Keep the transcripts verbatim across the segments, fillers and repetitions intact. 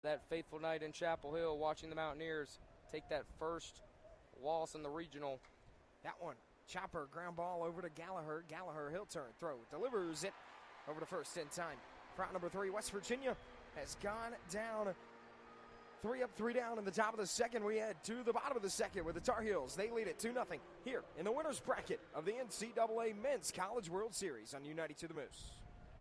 That fateful night in Chapel Hill, watching the Mountaineers take that first loss in the regional. That one, chopper, ground ball over to Gallagher. Gallagher, he'll turn, throw, delivers it over to first in time. Route number three, West Virginia has gone down. Three up, three down in the top of the second. We head to the bottom of the second with the Tar Heels. They lead it two nothing here in the winner's bracket of the N C double A Men's College World Series on U ninety-two The Moose.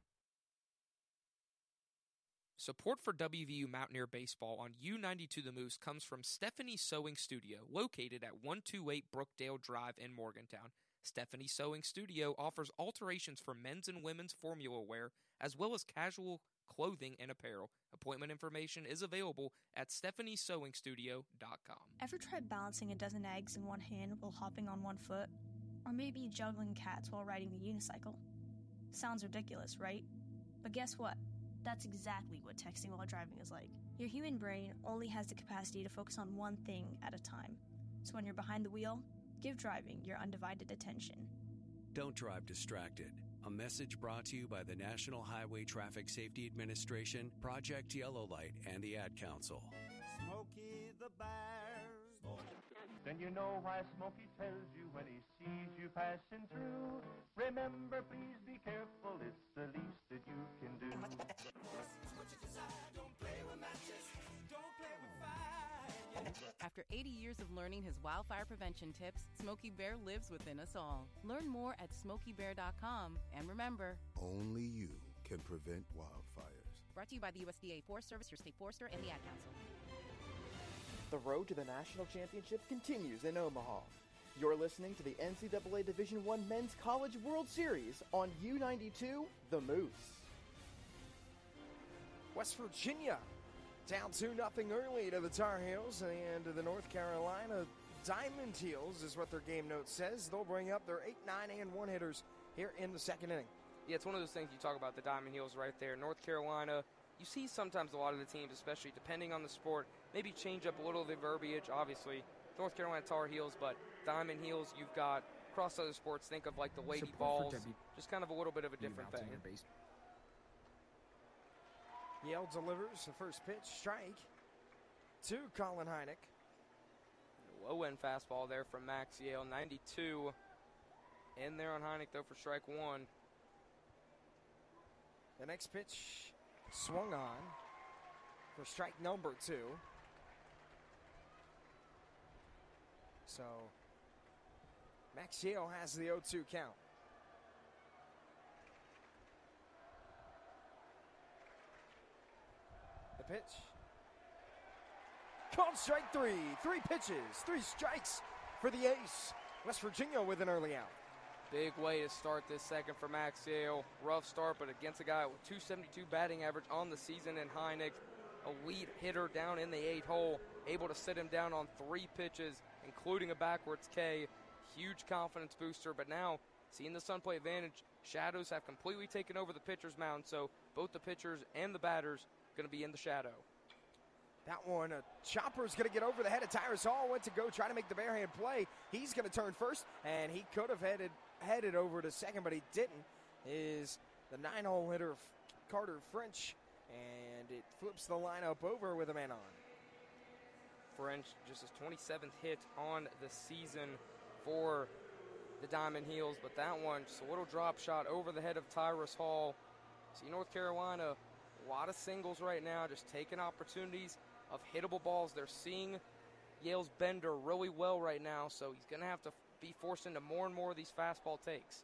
Support for W V U Mountaineer Baseball on U ninety-two The Moose comes from Stephanie Sewing Studio, located at one twenty-eight Brookdale Drive in Morgantown. Stephanie Sewing Studio offers alterations for men's and women's formula wear, as well as casual clothing and apparel. Appointment information is available at stephanie sewing studio dot com. Ever tried balancing a dozen eggs in one hand while hopping on one foot? Or maybe juggling cats while riding a unicycle? Sounds ridiculous, right? But guess what? That's exactly what texting while driving is like. Your human brain only has the capacity to focus on one thing at a time. So when you're behind the wheel, give driving your undivided attention. Don't drive distracted. A message brought to you by the National Highway Traffic Safety Administration, Project Yellow Light, and the Ad Council. Smokey the Bear. Then you know why Smokey tells you when he sees you passing through. Remember, please be careful, it's the least that you can do. Don't play with matches, don't play with fire. After eighty years of learning his wildfire prevention tips, Smokey Bear lives within us all. Learn more at smokey bear dot com. And remember, only you can prevent wildfires. Brought to you by the U S D A Forest Service, your state forester, and the Ad Council. The road to the national championship continues in Omaha. You're listening to the N C double A Division I Men's College World Series on U ninety-two The Moose. West Virginia down two nothing early to the Tar Heels, and the North Carolina Diamond Heels is what their game note says. They'll bring up their eight, nine, and one hitters here in the second inning. Yeah, it's one of those things you talk about, the Diamond Heels right there. North Carolina, you see sometimes a lot of the teams, especially depending on the sport, maybe change up a little of the verbiage. Obviously, North Carolina Tar Heels, but Diamond Heels, you've got across other sports, think of like the Lady Support Balls, W- just kind of a little bit of a different thing. Yale delivers the first pitch, strike to Colin Heineck. Low-end fastball there from Max Yale, ninety-two in there on Heineck, though, for strike one. The next pitch swung on for strike number two. So Max Yale has the oh two count. The pitch. Called strike three. Three pitches, three strikes for the ace. West Virginia with an early out. Big way to start this second for Max Yale. Rough start, but against a guy with two seventy-two batting average on the season in Heineck, a lead hitter down in the eight hole, able to sit him down on three pitches, including a backwards K. Huge confidence booster, but now seeing the sun play advantage, shadows have completely taken over the pitcher's mound, so both the pitchers and the batters going to be in the shadow. That one, a chopper's going to get over the head of Tyrus Hall. Went to go try to make the barehand play. He's going to turn first, and he could have headed headed over to second, but he didn't. Is the nine-hole hitter Carter French, and it flips the lineup over with a man on. French just his twenty-seventh hit on the season for the Diamond Heels, but that one just a little drop shot over the head of Tyrus Hall. See, North Carolina, a lot of singles right now, just taking opportunities of hittable balls. They're seeing Yale's bender really well right now, so he's going to have to be forced into more and more of these fastball takes.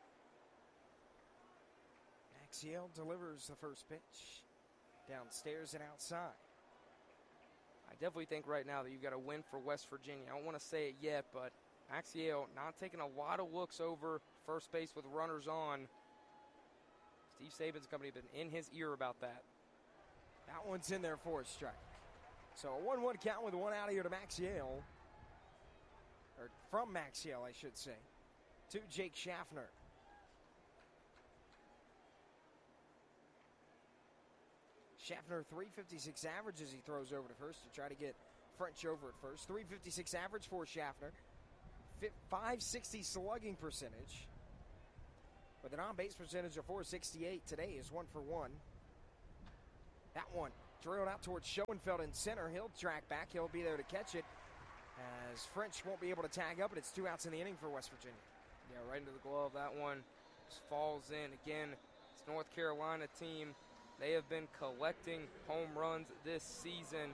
Max Yale delivers the first pitch downstairs and outside. I definitely think right now that you've got a win for West Virginia. I don't want to say it yet, but Max Yale not taking a lot of looks over first base with runners on. Steve Saban's company have been in his ear about that. That one's in there for a strike. So a one one count with one out here to Max Yale. Or from Max Yale, I should say. To Jake Schaffner. Schaffner, three fifty-six average as he throws over to first to try to get French over at first. three fifty-six average for Schaffner. five sixty slugging percentage. With an on-base percentage of four sixty-eight, today is one for one. That one drilled out towards Schoenfeld in center. He'll track back. He'll be there to catch it, as French won't be able to tag up, and it's two outs in the inning for West Virginia. Yeah, right into the glove. That one just falls in. Again, it's North Carolina team. They have been collecting home runs this season.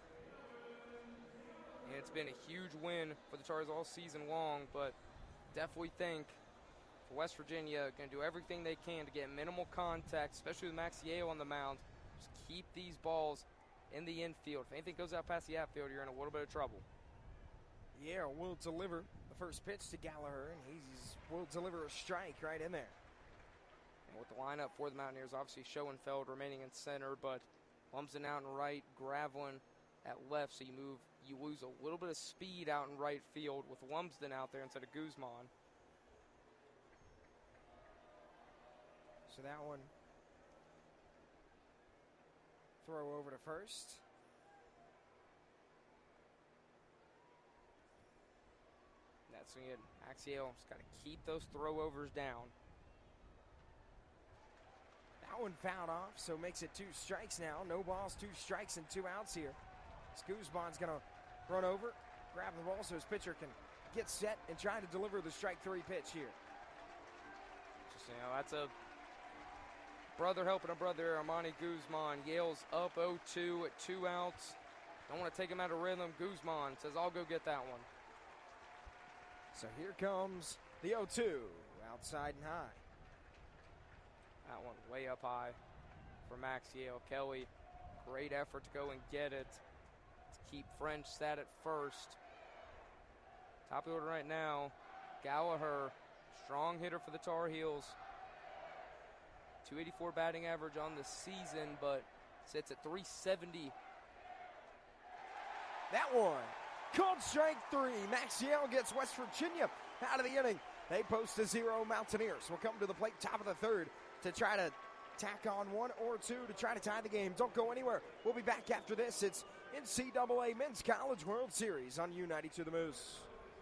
And it's been a huge win for the Tar Heels all season long, but definitely think for West Virginia, going to do everything they can to get minimal contact, especially with Maxiello on the mound. Just keep these balls in the infield. If anything goes out past the outfield, you're in a little bit of trouble. Yeah, will deliver the first pitch to Gallagher, and he's will deliver a strike right in there. And with the lineup for the Mountaineers, obviously Schoenfeld remaining in center, but Lumsden out in right, Gravelin at left, so you move, you lose a little bit of speed out in right field with Lumsden out there instead of Guzman. So that one, throw over to first. That's when you had Maxiello just got to keep those throwovers down. That one fouled off, so makes it two strikes now. No balls, two strikes, and two outs here. Guzman's going to run over, grab the ball so his pitcher can get set and try to deliver the strike three pitch here. Just, you know, that's a brother helping a brother. Armani Guzman. Yale's up oh two at two outs. Don't want to take him out of rhythm. Guzman says, I'll go get that one. So here comes the oh two, outside and high. That one way up high for Maxiello. Kelly, great effort to go and get it. To keep French sat at first. Top of the order right now, Gallagher, strong hitter for the Tar Heels. two eighty-four batting average on the season, but sits at three seventy. That one, called strike three. Maxiello gets West Virginia out of the inning. They post a zero. Mountaineers will come to the plate top of the third to try to tack on one or two to try to tie the game. Don't go anywhere. We'll be back after this. It's N C double A Men's College World Series on U ninety-two The Moose.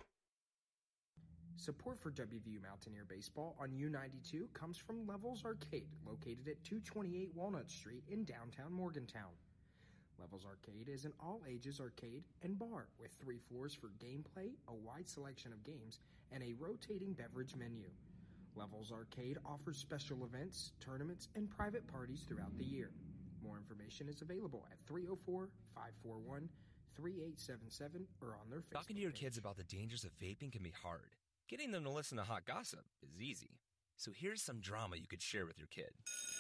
Support for W V U Mountaineer Baseball on U ninety-two comes from Levels Arcade, located at two twenty-eight Walnut Street in downtown Morgantown. Levels Arcade is an all-ages arcade and bar with three floors for gameplay, a wide selection of games, and a rotating beverage menu. Levels Arcade offers special events, tournaments, and private parties throughout the year. More information is available at three oh four, five four one, three eight seven seven or on their Facebook Talking to your page. kids about the dangers of vaping can be hard. Getting them to listen to hot gossip is easy. So here's some drama you could share with your kid.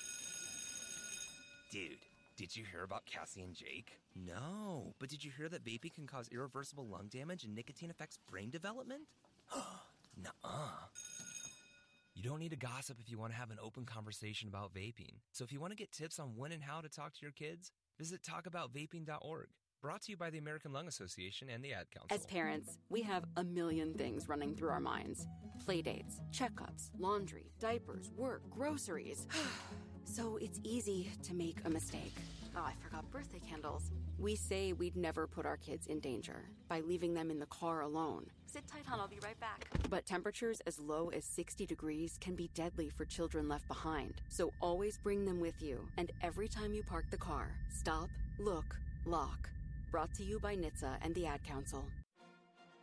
Dude, did you hear about Cassie and Jake? No, but did you hear that vaping can cause irreversible lung damage and nicotine affects brain development? Nuh-uh. You don't need to gossip if you want to have an open conversation about vaping. So if you want to get tips on when and how to talk to your kids, visit talk about vaping dot org. Brought to you by the American Lung Association and the Ad Council. As parents, we have a million things running through our minds. Playdates, checkups, laundry, diapers, work, groceries. So it's easy to make a mistake. Oh, I forgot birthday candles. We say we'd never put our kids in danger by leaving them in the car alone. Sit tight, hon. I'll be right back. But temperatures as low as sixty degrees can be deadly for children left behind. So always bring them with you. And every time you park the car, stop, look, lock. Brought to you by N H T S A and the Ad Council.